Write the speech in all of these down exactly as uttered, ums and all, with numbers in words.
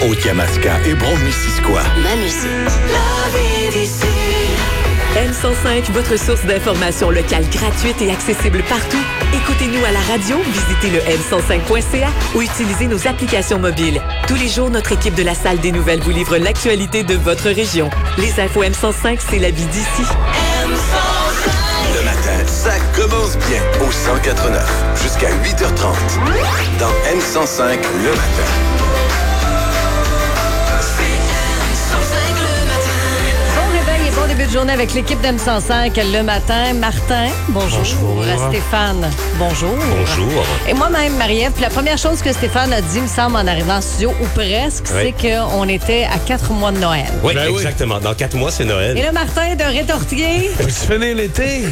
Haute-Yamaska et Brome-Missisquoi. Ma musique. La vie d'ici. M cent cinq, votre source d'information locale gratuite et accessible partout. Écoutez-nous à la radio, visitez le m cent cinq point c a ou utilisez nos applications mobiles. Tous les jours, notre équipe de la Salle des Nouvelles vous livre l'actualité de votre région. Les infos M cent cinq, c'est la vie d'ici. M cent cinq. Le matin, ça commence bien au cent quatre neuf jusqu'à huit heures trente. Dans M cent cinq, le matin. Bon début de journée avec l'équipe d'M cent cinq le matin. Martin, bonjour. Bonjour. Stéphane, bonjour. Bonjour. Et moi-même, Marie-Ève. Puis la première chose que Stéphane a dit, me semble, en arrivant en studio, ou presque, Oui. c'est qu'on était à quatre mois de Noël. Oui, Ben oui. exactement. Dans quatre mois, c'est Noël. Et le Martin de rétorquer. Tu finis l'été.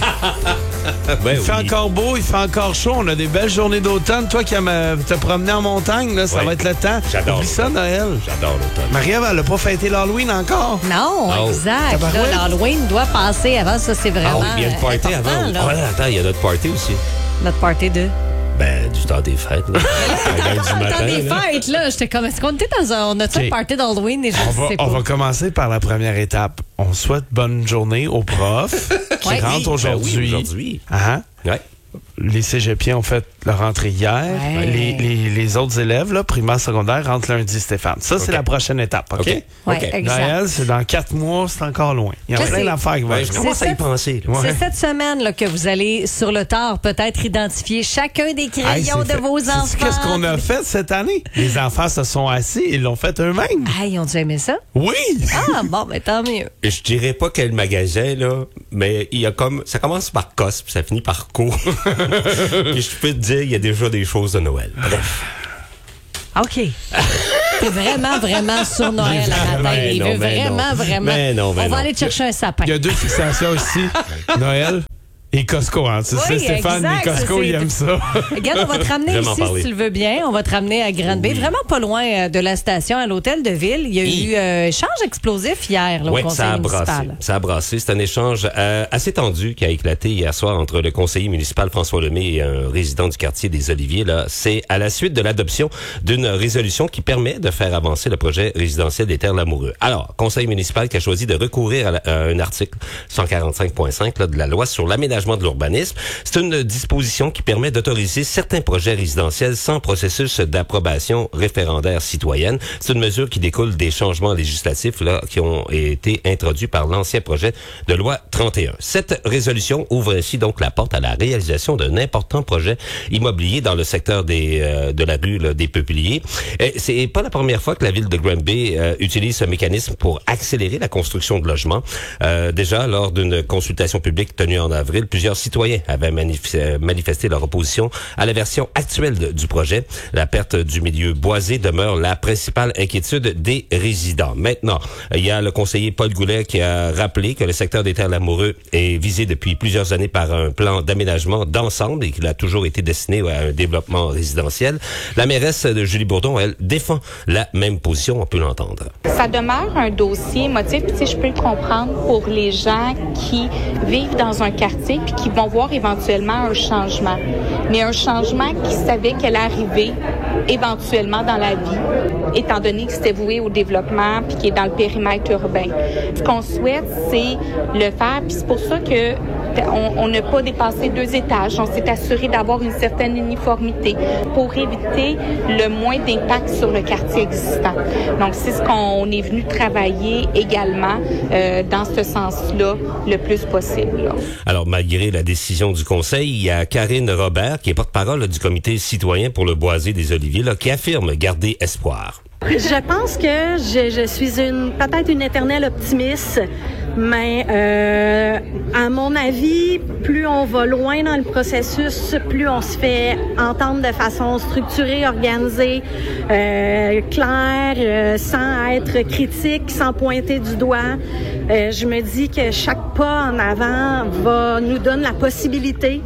Ben Il fait oui. encore beau, il fait encore chaud. On a des belles journées d'automne. Toi qui aimes euh, te promener en montagne, là, ça Ouais. va être le temps. J'adore Oublie ça, l'automne. Noël. J'adore l'automne. Marie-Ève, elle n'a pas fêté l'Halloween encore. Non, Oh. exact. Tabarouette. Là, L'Halloween doit passer avant. Ça, c'est Ah vraiment oui, il y a le party euh, important, avant. là. Oh là, attends, il y a notre party aussi. Notre party de... Ben, du temps des fêtes. Là. À l'heure du Dans le temps matin, des là. fêtes, là, j'étais comme, est-ce qu'on était dans un... On a-tu OK. un party d'Halloween et je On ne va, sais pas. on va commencer par la première étape. On souhaite bonne journée aux profs qui Ouais. rentrent Oui, ben aujourd'hui. oui, aujourd'hui. Ah, Ouais. les cégepiens ont fait leur rentrée hier. Ouais. Les, les, les autres élèves, là, primaire, secondaire, rentrent lundi, Stéphane. Ça, c'est OK. la prochaine étape, OK? OK. Ouais, OK. exact. Noël, c'est dans quatre mois, c'est encore loin. Il y a Là, plein c'est- d'affaires qui vont Ouais, arriver. je commence à y cette- penser. là. Ouais. C'est cette semaine là, que vous allez, sur le tard, peut-être identifier chacun des Hey, crayons c'est de fait- vos sais-tu enfants. Qu'est-ce qu'on a fait cette année? Les enfants se sont assis, ils l'ont fait eux-mêmes. Hey, ont-tu aimé ça? Oui! Ah, bon, ben tant mieux. Et je dirais pas quel magasin, là, mais il y a comme, ça commence par Cos, puis ça finit par Co. Puis je peux te dire, il y a déjà des choses de Noël. Bref. OK. T'es vraiment, vraiment sur Noël à matin. Ben Il non, veut ben vraiment, non. vraiment. Ben non, ben On va non. aller te chercher un sapin. Il y a deux fixations aussi. Noël et Costco. Hein. Tu sais, Oui, Stéphane, exact, les Costco, c'est- ils aiment ça. Regarde, on va te ramener Vraiment ici, parler. si tu le veux bien. On va te ramener à Granby, vraiment pas loin euh, de la station, à l'hôtel de ville. Il y a Hi. eu euh, échange explosif hier là, au Oui, conseil ça a municipal. brassé. Ça a brassé. C'est un échange euh, assez tendu qui a éclaté hier soir entre le conseiller municipal François Lemay et un résident du quartier des Oliviers. Là, c'est à la suite de l'adoption d'une résolution qui permet de faire avancer le projet résidentiel des Terres Lamoureux. Alors, conseil municipal qui a choisi de recourir à, la- à un article cent quarante-cinq point cinq là, de la loi sur l'aménagement de l'urbanisme. C'est une disposition qui permet d'autoriser certains projets résidentiels sans processus d'approbation référendaire citoyenne. C'est une mesure qui découle des changements législatifs là, qui ont été introduits par l'ancien projet de loi trente et un. Cette résolution ouvre ainsi donc la porte à la réalisation d'un important projet immobilier dans le secteur des euh, de la rue là, des Peupliers. Et c'est pas la première fois que la ville de Granby euh, utilise ce mécanisme pour accélérer la construction de logements. Euh, déjà, lors d'une consultation publique tenue en avril, plusieurs citoyens avaient manif- manifesté leur opposition à la version actuelle de- du projet. La perte du milieu boisé demeure la principale inquiétude des résidents. Maintenant, il y a le conseiller Paul Goulet qui a rappelé que le secteur des Terres Lamoureux est visé depuis plusieurs années par un plan d'aménagement d'ensemble et qu'il a toujours été destiné à un développement résidentiel. La mairesse de Julie Bourdon, elle, défend la même position, on peut l'entendre. Ça demeure un dossier émotif, puis tu sais, je peux le comprendre pour les gens qui vivent dans un quartier puis qui vont voir éventuellement un changement. Mais un changement qui savait qu'elle arrivait éventuellement dans la vie, étant donné que c'était voué au développement puis qui est dans le périmètre urbain. Ce qu'on souhaite, c'est le faire, puis c'est pour ça que on on n'a pas dépassé deux étages. On s'est assuré d'avoir une certaine uniformité pour éviter le moins d'impact sur le quartier existant. Donc, c'est ce qu'on est venu travailler également euh, dans ce sens-là le plus possible. Là. Alors, malgré la décision du conseil, il y a Karine Robert, qui est porte-parole là, du comité citoyen pour le boisé des Oliviers, là, qui affirme garder espoir. Je pense que je, je suis une peut-être une éternelle optimiste, mais euh, à mon avis, plus on va loin dans le processus, plus on se fait entendre de façon structurée, organisée, euh, claire, euh, sans être critique, sans pointer du doigt. Euh, je me dis que chaque pas en avant va nous donne la possibilité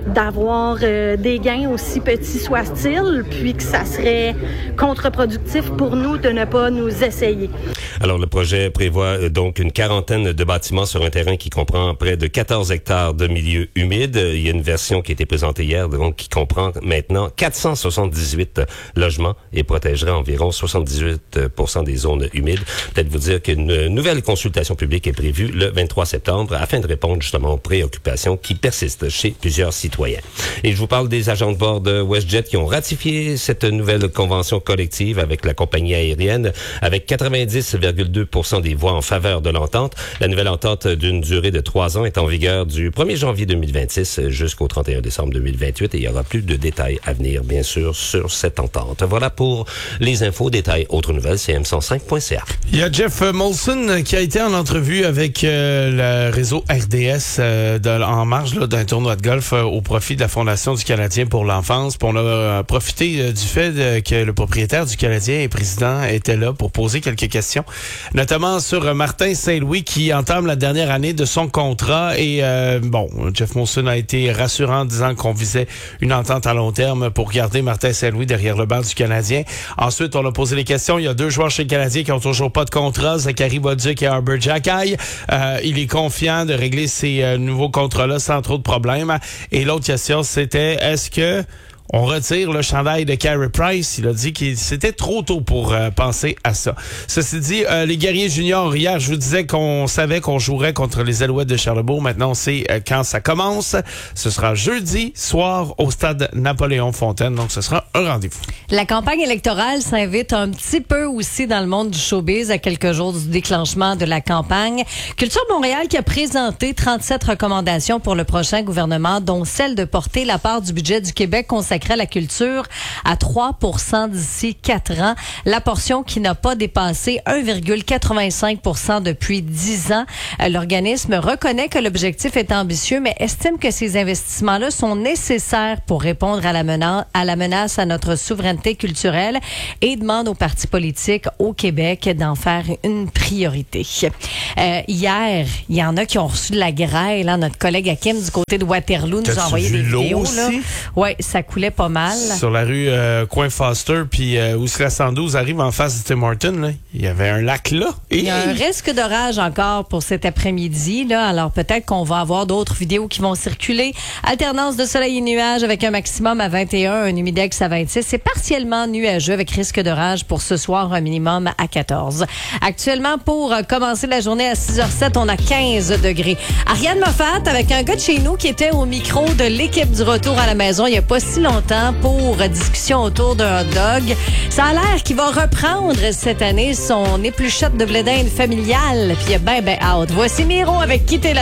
d'avoir euh, des gains aussi petits soient-ils, puis que ça serait contre-productif pour nous de ne pas nous essayer. Alors, le projet prévoit donc une quarantaine de bâtiments sur un terrain qui comprend près de quatorze hectares de milieux humides. Il y a une version qui a été présentée hier, donc qui comprend maintenant quatre cent soixante-dix-huit logements et protégerait environ soixante-dix-huit pour cent des zones humides. Peut-être vous dire qu'une nouvelle consultation publique est prévue le vingt-trois septembre afin de répondre justement aux préoccupations qui persistent chez plusieurs citoyens. Et je vous parle des agents de bord de WestJet qui ont ratifié cette nouvelle convention collective avec la compagnie aérienne avec quatre-vingt-dix virgule deux pour cent des voix en faveur de l'entente. La nouvelle entente d'une durée de trois ans est en vigueur du premier janvier deux mille vingt-six jusqu'au trente et un décembre deux mille vingt-huit et il y aura plus de détails à venir, bien sûr, sur cette entente. Voilà pour les infos, détails, autres nouvelles, c'est m cent cinq point c a. Il y a Jeff Molson qui a été en entrevue avec euh, le réseau R D S euh, de, en marge là, d'un tournoi de golf euh, au profit de la Fondation du Canadien pour l'enfance. Puis on a euh, profité euh, du fait de, que le propriétaire du Canadien et président était là pour poser quelques questions, notamment sur euh, Martin Saint-Louis qui entame la dernière année de son contrat. Et euh, bon, Jeff Molson a été rassurant en disant qu'on visait une entente à long terme pour garder Martin Saint-Louis derrière le banc du Canadien. Ensuite, on a posé les questions. Il y a deux joueurs chez le Canadien qui ont toujours pas de contrat, Zachary Bolduc et Arbor Xhekaj. Euh, il est confiant de régler ces euh, nouveaux contrats-là sans trop de problèmes. Et l'autre question, c'était est-ce que on retire le chandail de Carey Price? Il a dit que c'était trop tôt pour euh, penser à ça. Ceci dit, euh, les guerriers juniors, hier, je vous disais qu'on savait qu'on jouerait contre les Alouettes de Charlebourg. Maintenant, on sait euh, quand ça commence. Ce sera jeudi soir au stade Napoléon-Fontaine. Donc, ce sera un rendez-vous. La campagne électorale s'invite un petit peu aussi dans le monde du showbiz à quelques jours du déclenchement de la campagne. Culture Montréal qui a présenté trente-sept recommandations pour le prochain gouvernement, dont celle de porter la part du budget du Québec consacrée à la culture à trois pour cent d'ici quatre ans. La portion qui n'a pas dépassé un virgule quatre-vingt-cinq pour cent depuis dix ans. L'organisme reconnaît que l'objectif est ambitieux, mais estime que ces investissements-là sont nécessaires pour répondre à la menace, à la menace à notre souveraineté culturelle et demande aux partis politiques au Québec d'en faire une priorité. Euh, hier, il y en a qui ont reçu de la grêle. Hein. Notre collègue Hakim du côté de Waterloo nous a envoyé des vidéos. Là. Ouais, ça coulait pas mal. Sur la rue euh, Coin Foster, puis euh, où la cent douze arrive en face de Tim Hortons, là, il y avait un lac là. Et... il y a un risque d'orage encore pour cet après-midi. Là. Alors peut-être qu'on va avoir d'autres vidéos qui vont circuler. Alternance de soleil et nuages avec un maximum à vingt et un, un humidex à vingt-six. C'est partiellement nuageux avec risque d'orage pour ce soir, un minimum à quatorze. Actuellement, pour commencer la journée à six heures zéro sept, on a quinze degrés. Ariane Moffat avec un gars de chez nous qui était au micro de l'équipe du retour à la maison il n'y a pas si longtemps pour discussion autour d'un hot dog. Ça a l'air qu'il va reprendre cette année son épluchette de blé d'Inde familiale. Puis il a ben ben hâte. Voici Miro avec Quitter la